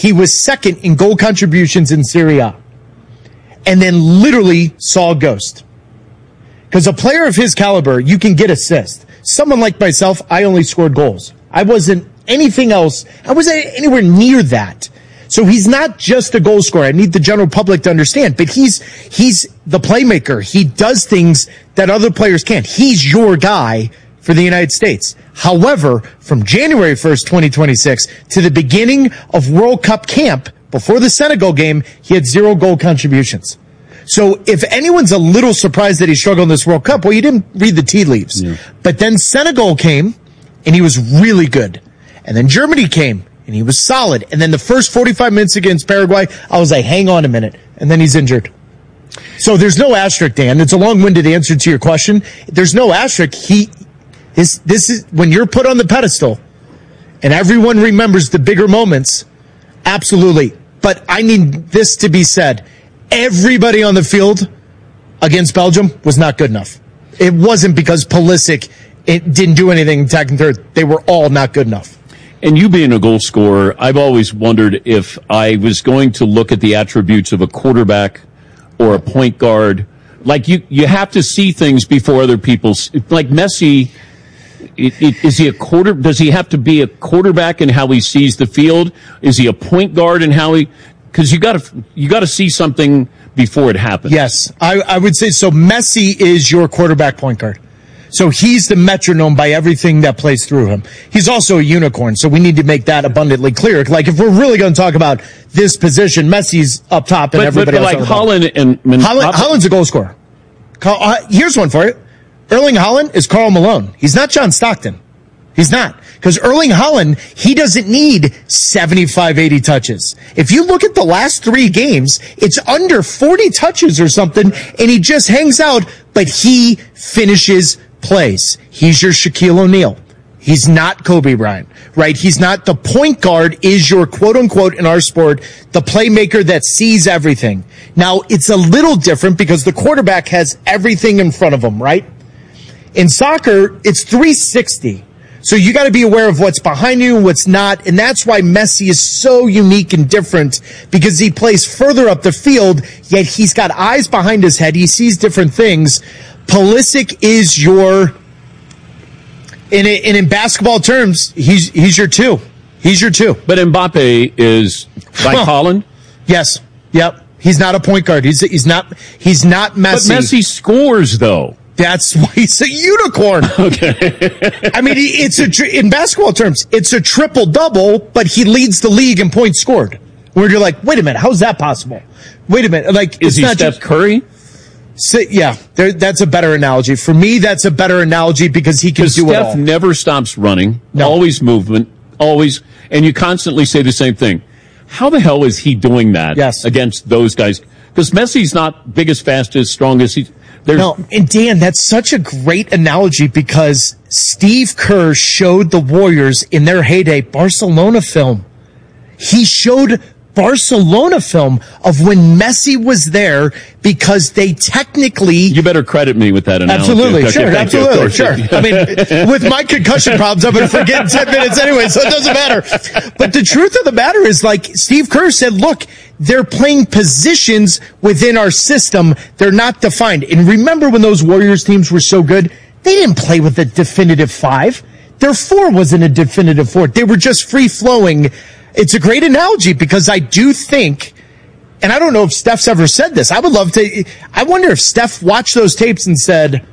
he was second in goal contributions in Serie A. And then literally saw a ghost. Because a player of his caliber, you can get assists. Someone like myself, I only scored goals. I wasn't anything else. I wasn't anywhere near that. So he's not just a goal scorer. I need the general public to understand. But he's the playmaker. He does things that other players can't. He's your guy for the United States. However, from January 1st, 2026 to the beginning of World Cup camp, before the Senegal game, he had 0 goal contributions. So if anyone's a little surprised that he struggled in this World Cup, well, you didn't read the tea leaves. Yeah. But then Senegal came, and he was really good. And then Germany came, and he was solid. And then the first 45 minutes against Paraguay, I was like, hang on a minute. And then he's injured. So there's no asterisk, Dan. It's a long-winded answer to your question. There's no asterisk. This is when you're put on the pedestal, and everyone remembers the bigger moments, absolutely. But I need this to be said. Everybody on the field against Belgium was not good enough. It wasn't because Pulisic didn't do anything in second, third. They were all not good enough. And you being a goal scorer, I've always wondered if I was going to look at the attributes of a quarterback or a point guard. Like you have to see things before other people. Like Messi, is he a quarter? Does he have to be a quarterback in how he sees the field? Is he a point guard in how he? Because you got to see something before it happens. Yes, I would say so. Messi is your quarterback point guard. So he's the metronome by everything that plays through him. He's also a unicorn, so we need to make that abundantly clear. Like, if we're really going to talk about this position, Messi's up top and everybody else. But like Holland's a goal scorer. Here's one for you. Erling Haaland is Karl Malone. He's not John Stockton. He's not. Because Erling Haaland, he doesn't need 75, 80 touches. If you look at the last 3 games, it's under 40 touches or something, and he just hangs out, but he finishes plays. He's your Shaquille O'Neal. He's not Kobe Bryant, right? He's not. The point guard is your quote unquote in our sport, the playmaker that sees everything. Now, it's a little different because the quarterback has everything in front of him, right? In soccer, it's 360. So you got to be aware of what's behind you and what's not. And that's why Messi is so unique and different, because he plays further up the field, yet he's got eyes behind his head. He sees different things. Pulisic is your, in basketball terms, he's your 2. He's your 2. But Mbappe is like Haaland? Yes. Yep. He's not a point guard. He's not Messi. But Messi scores, though. That's why he's a unicorn. Okay. I mean, in basketball terms, it's a triple-double, but he leads the league in points scored. Where you're like, wait a minute, how's that possible? Wait a minute. Like, is he Steph Curry? Yeah, that's a better analogy. For me, that's a better analogy because he can do it all. Steph never stops running, no. Always movement, always, and you constantly say the same thing. How the hell is he doing that against those guys? Because Messi's not biggest, fastest, strongest. No, and Dan, that's such a great analogy because Steve Kerr showed the Warriors in their heyday Barcelona film. He showed Barcelona film of when Messi was there because they technically... You better credit me with that analogy. Absolutely, okay, sure, absolutely, sure. I mean, with my concussion problems, I'm going to forget in 10 minutes anyway, so it doesn't matter. But the truth of the matter is, like, Steve Kerr said, look, they're playing positions within our system. They're not defined. And remember when those Warriors teams were so good? They didn't play with a definitive 5. Their 4 wasn't a definitive 4. They were just free-flowing. It's a great analogy because I do think, and I don't know if Steph's ever said this. I wonder if Steph watched those tapes and said,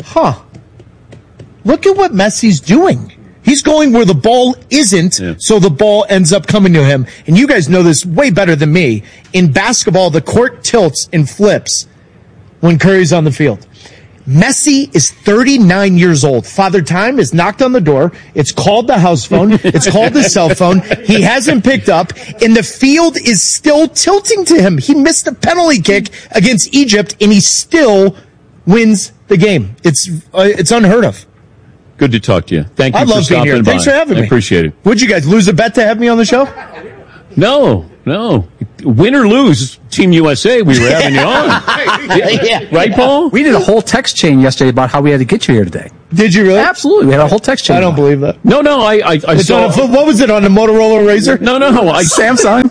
look at what Messi's doing. He's going where the ball isn't, so the ball ends up coming to him. And you guys know this way better than me. In basketball, the court tilts and flips when Curry's on the field. Messi is 39 years old. Father Time is knocked on the door. It's called the house phone. It's called the cell phone. He hasn't picked up, and the field is still tilting to him. He missed a penalty kick against Egypt, and he still wins the game. It's unheard of. Good to talk to you. Thank you for stopping by. Thanks for having me. I appreciate it. Would you guys lose a bet to have me on the show? No. No. Win or lose, Team USA, we were having you on. Yeah. Right, Paul? We did a whole text chain yesterday about how we had to get you here today. Did you really? Absolutely. We had a whole text chain. I don't believe that. No, I It's saw. on what was it, on the Motorola Razor? No, Samsung.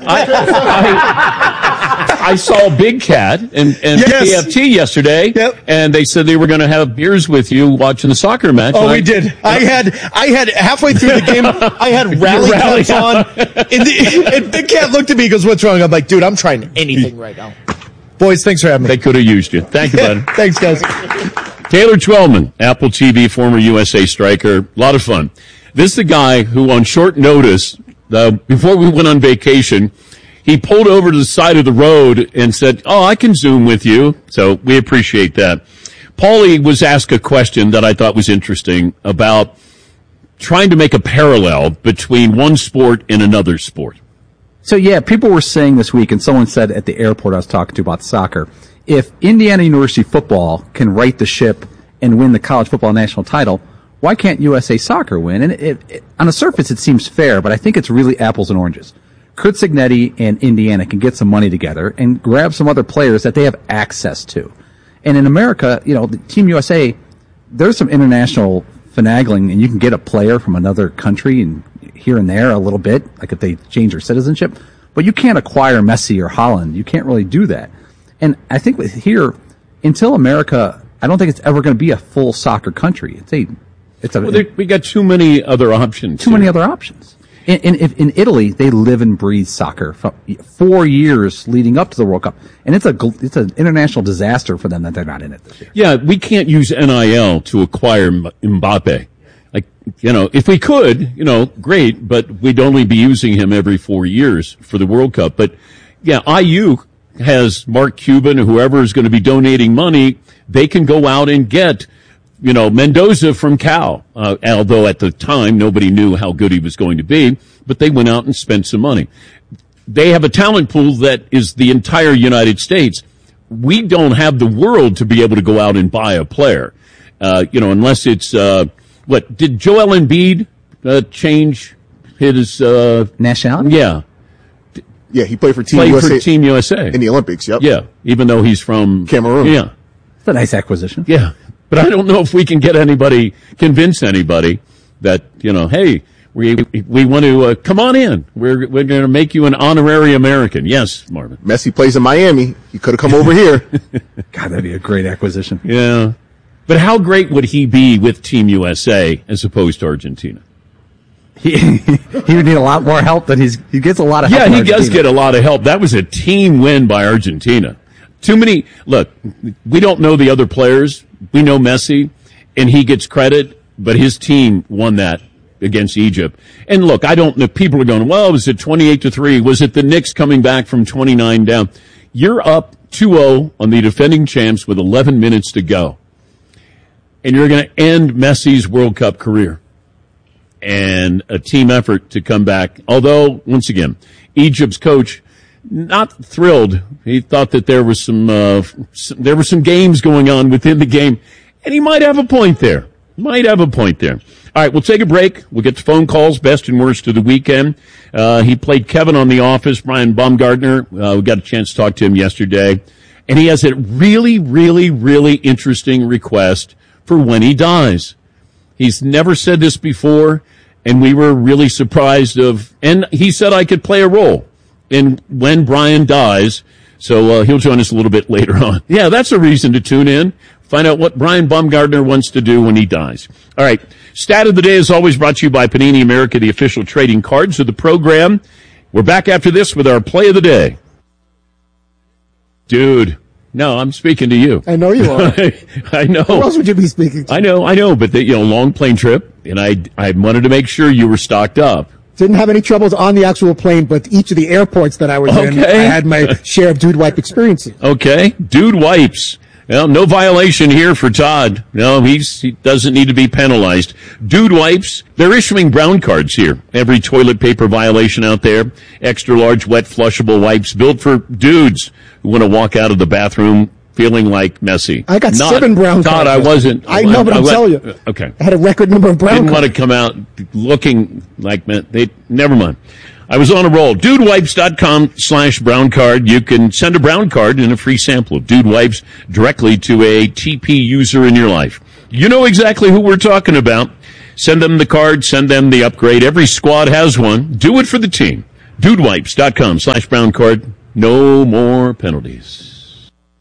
I saw Big Cat and Yes. PFT yesterday, Yep. and they said they were going to have beers with you watching the soccer match. Oh, and we did. I had halfway through the game, I had rally caps on, and Big Cat looked at me and goes, "What's wrong?" I'm like, "Dude, I'm trying anything right now." Boys, thanks for having me. They could have used you. Thank you, bud. Thanks, guys. Taylor Twellman, Apple TV, former USA striker. A lot of fun. This is the guy who, on short notice, before we went on vacation, he pulled over to the side of the road and said, "Oh, I can Zoom with you." So we appreciate that. Paulie was asked a question that I thought was interesting about trying to make a parallel between one sport and another sport. So, yeah, people were saying this week, and someone said at the airport I was talking to about soccer, if Indiana University football can right the ship and win the college football national title, why can't USA Soccer win? And on the surface, it seems fair, but I think it's really apples and oranges. Kurt Signetti and Indiana can get some money together and grab some other players that they have access to. And in America, the Team USA, there's some international finagling, and you can get a player from another country and here and there a little bit, like if they change their citizenship. But you can't acquire Messi or Haaland. You can't really do that. And I think here, until America, I don't think it's ever going to be a full soccer country. We got too many other options. Too many other options. In Italy, they live and breathe soccer for 4 years leading up to the World Cup, and it's an international disaster for them that they're not in it this year. Yeah, we can't use NIL to acquire Mbappe. Like, if we could, great, but we'd only be using him every 4 years for the World Cup. But yeah, IU has Mark Cuban, whoever is going to be donating money, they can go out and get Mendoza from Cal, although at the time nobody knew how good he was going to be, but they went out and spent some money. They have a talent pool that is the entire United States. We don't have the world to be able to go out and buy a player, unless it's, did Joel Embiid change his nationality? Yeah. Yeah, he played for Team USA in the Olympics, yep. Yeah, even though he's from Cameroon. Yeah. It's a nice acquisition. Yeah. But I don't know if we can convince anybody that, hey, we want to come on in. We're going to make you an honorary American. Yes, Marvin. Messi plays in Miami. He could have come over here. God, that'd be a great acquisition. Yeah. But how great would he be with Team USA as opposed to Argentina? He would need a lot more help than he gets a lot of help. Yeah, he does get a lot of help. That was a team win by Argentina. Look, we don't know the other players. We know Messi, and he gets credit, but his team won that against Egypt. And look, I don't know, people are going, well, was it 28-3? Was it the Knicks coming back from 29 down? You're up 2-0 on the defending champs with 11 minutes to go. And you're going to end Messi's World Cup career. And a team effort to come back. Although, once again, Egypt's coach, not thrilled. He thought that there were some games going on within the game, and he might have a point there. All right, we'll take a break. We'll get to phone calls, best and worst of the weekend. He played Kevin on The Office, Brian Baumgartner. We got a chance to talk to him yesterday, and he has a really, really, really interesting request for when he dies. He's never said this before, and we were really surprised and he said I could play a role in when Brian dies, so he'll join us a little bit later on. Yeah, that's a reason to tune in. Find out what Brian Baumgartner wants to do when he dies. All right, Stat of the Day is always brought to you by Panini America, the official trading cards of the program. We're back after this with our Play of the Day. Dude, no, I'm speaking to you. I know you are. I know. Who else would you be speaking to? I know, but long plane trip, and I wanted to make sure you were stocked up. Didn't have any troubles on the actual plane, but each of the airports that I was in, I had my share of Dude Wipe experiences. Okay, Dude Wipes. Well, no violation here for Todd. No, he doesn't need to be penalized. Dude Wipes, they're issuing brown cards here. Every toilet paper violation out there. Extra large wet flushable wipes built for dudes who want to walk out of the bathroom feeling like Messi. I got 7 brown cards. Todd, I wasn't. I know, but I'm telling you. Okay. I had a record number of brown cards. Didn't cards. want to come out looking like never mind. I was on a roll. DudeWipes.com/brown card. You can send a brown card and a free sample of Dude Wipes directly to a TP user in your life. You know exactly who we're talking about. Send them the card. Send them the upgrade. Every squad has one. Do it for the team. DudeWipes.com/brown card. No more penalties.